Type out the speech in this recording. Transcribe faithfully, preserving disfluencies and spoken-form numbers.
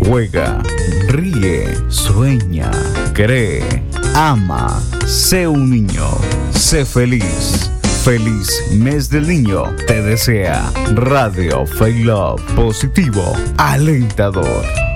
juega, ríe, sueña, cree, ama, sé un niño, sé feliz. Feliz mes del niño te desea Radio Faith Love, positivo, alentador.